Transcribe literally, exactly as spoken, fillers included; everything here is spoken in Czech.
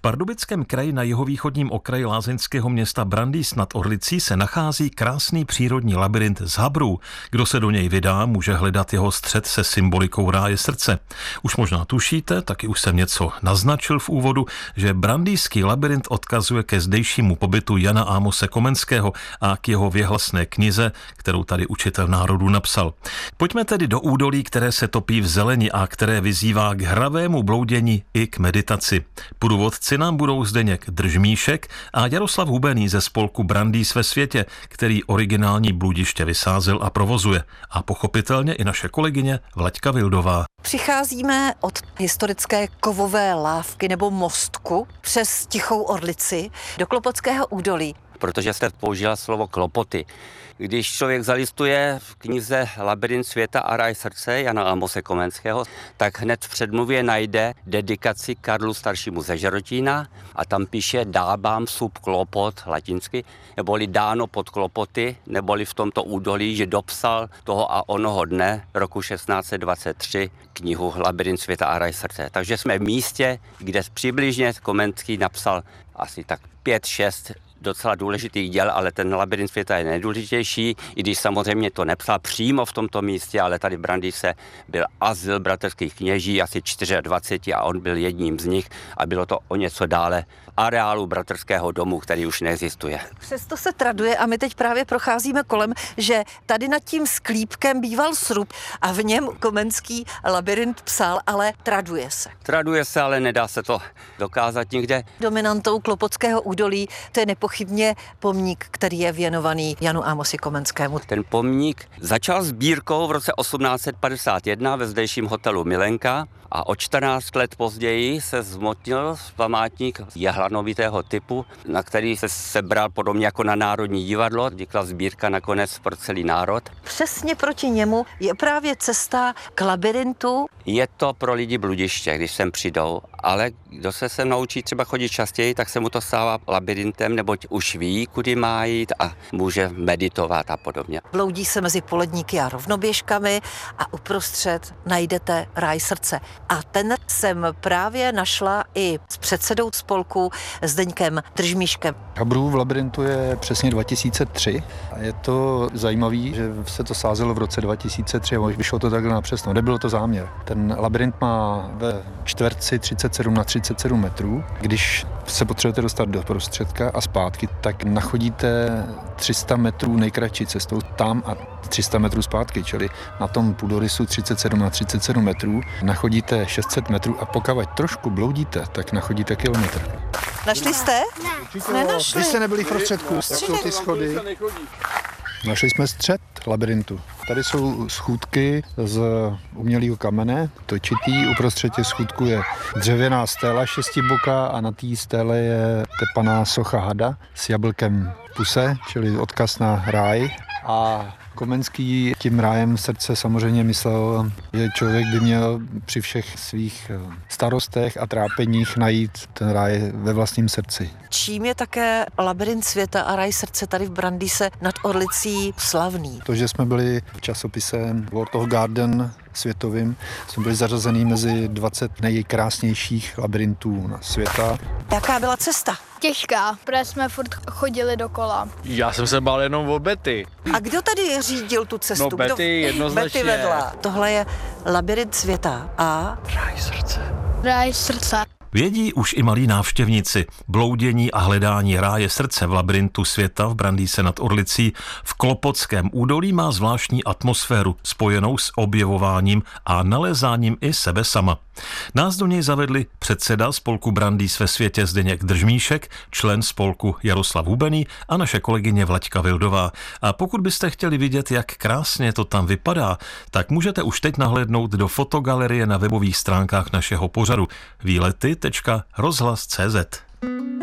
Pardubickém kraji na jihovýchodním okraji lázeňského města Brandýs nad Orlicí se nachází krásný přírodní labyrint z habrů. Kdo se do něj vydá, může hledat jeho střed se symbolikou ráje srdce. Už možná tušíte, taky už jsem něco naznačil v úvodu, že brandýský labyrint odkazuje ke zdejšímu pobytu Jana Amose Komenského a k jeho věhlasné knize, kterou tady učitel národů napsal. Pojďme tedy do údolí, které se topí v zeleni a které vyzývá k hravému bloudění i k meditaci. Průvodci nám budou Zdeněk Držmíšek a Jaroslav Hubený ze spolku Brandýs ve světě, který originální bludiště vysázel a provozuje. A pochopitelně i naše kolegyně Vlaďka Vildová. Přicházíme od historické kovové lávky nebo mostku přes Tichou Orlici do Klopockého údolí. Protože jste použila slovo klopoty. Když člověk zalistuje v knize Labyrint světa a ráj srdce Jana Amose Komenského, tak hned v předmluvě najde dedikaci Karlu staršímu ze Žerotína a tam píše dábám sub klopot latinsky, neboli dáno pod klopoty, neboli v tomto údolí, že dopsal toho a onoho dne roku šestnáct set dvacet tři knihu Labyrint světa a ráj srdce. Takže jsme v místě, kde přibližně Komenský napsal asi tak pět, šest docela důležitých děl, ale ten Labyrint světa je nejdůležitější, i když samozřejmě to nepsal přímo v tomto místě, ale tady v Brandýse byl azyl bratrských kněží, asi dvacet čtyři a on byl jedním z nich a bylo to o něco dále areálu bratrského domu, který už neexistuje. Přesto se traduje a my teď právě procházíme kolem, že tady nad tím sklípkem býval srub a v něm Komenský labyrint psal, ale traduje se. Traduje se, ale nedá se to dokázat nikde. Dominantou Klopockého údolí to je nepochybně pomník, který je věnovaný Janu Amosi Komenskému. Ten pomník začal sbírkou v roce osmnáct set padesát jedna ve zdejším hotelu Milenka a o čtrnáct let později se zmotnil památník jehlanovitého typu, na který se sebral podobně jako na Národní divadlo. Vznikla sbírka nakonec pro celý národ. Přesně proti němu je právě cesta k labyrintu. Je to pro lidi bludiště, když sem přijdou, ale kdo se sem naučí třeba chodit častěji, tak se mu to stává labyrintem, neboť už ví, kudy má jít a může meditovat a podobně. Bloudí se mezi poledníky a rovnoběžkami a uprostřed najdete ráj srdce. A ten jsem právě našla i s předsedou spolku Zdeňkem Držmíškem. Habrů v labyrintu je přesně dva tisíce tři a je to zajímavý, že se to sázelo v roce dva tisíce tři a vyšlo to takhle napřesno. Nebyl to záměr. Ten labyrint má ve čtverci třicet sedm na třicet sedm metrů. Když se potřebujete dostat do prostředka a zpátky, tak nachodíte tři sta metrů nejkratší cestou tam a tři sta metrů zpátky, čili na tom půdorysu třicet sedm na třicet sedm metrů nachodíte šest set metrů a pokud trošku bloudíte, tak nachodíte kilometr. Našli jste? Ne. Nenašli. Vy jste nebyli v prostředku, jak jsou ty schody. Našli jsme střed labyrintu. Tady jsou schůdky z umělého kamene, točitý. Uprostřed těch schůdků je dřevěná stéla šestiboká a na té stéle je tepaná socha hada s jablkem v puse, čili odkaz na ráj. A Komenský tím rájem srdce samozřejmě myslel, že člověk by měl při všech svých starostech a trápeních najít ten ráj ve vlastním srdci. Čím je také labyrint světa a ráj srdce tady v Brandýse nad Orlicí slavný? To, že jsme byli v časopise World of Garden světovým, jsme byli zařazený mezi dvacet nejkrásnějších labyrintů na světa. Jaká byla cesta? Těžká, protože jsme furt chodili dokola. Já jsem se bál jenom o Betty. A kdo tady řídil tu cestu? No Betty kdo... jednoznačně. Betty vedla. Tohle je labyrint světa a ráj srdce. Ráj srdce. Vědí už i malí návštěvníci. Bloudění a hledání ráje srdce v labyrintu světa v Brandýse nad Orlicí v Klopockém údolí má zvláštní atmosféru spojenou s objevováním a nalézáním i sebe sama. Nás do něj zavedli předseda spolku Brandýs ve světě Zdeněk Držmíšek, člen spolku Jaroslav Hubený a naše kolegyně Vlaďka Vildová. A pokud byste chtěli vidět, jak krásně to tam vypadá, tak můžete už teď nahlédnout do fotogalerie na webových stránkách našeho pořadu výlety tečka rozhlas tečka cé zet.